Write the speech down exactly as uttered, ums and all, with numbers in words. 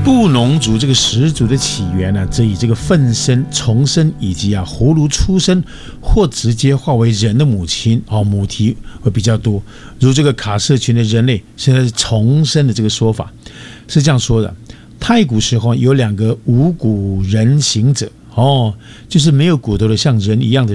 布农族这个始祖的起源呢，则以这个粪身、重生以及啊葫芦出生或直接化为人的母亲哦母题会比较多。如这个卡社群的人类现在是重生的这个说法是这样说的：太古时候有两个无骨人形者哦，就是没有骨头的像人一样的